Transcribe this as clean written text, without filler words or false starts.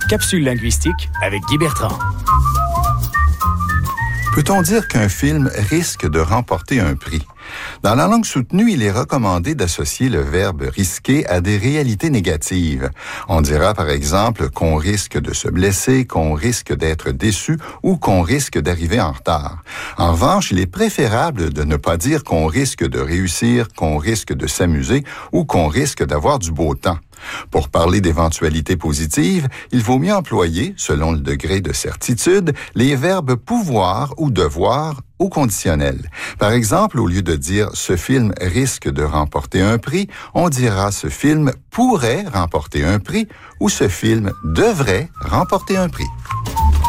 Capsule linguistique avec Guy Bertrand. Peut-on dire qu'un film risque de remporter un prix? Dans la langue soutenue, il est recommandé d'associer le verbe risquer à des réalités négatives. On dira par exemple qu'on risque de se blesser, qu'on risque d'être déçu ou qu'on risque d'arriver en retard. En revanche, il est préférable de ne pas dire qu'on risque de réussir, qu'on risque de s'amuser ou qu'on risque d'avoir du beau temps. Pour parler d'éventualités positives, il vaut mieux employer, selon le degré de certitude, les verbes pouvoir ou devoir au conditionnel. Par exemple, au lieu de dire « ce film risque de remporter un prix », on dira « ce film pourrait remporter un prix » ou « ce film devrait remporter un prix ».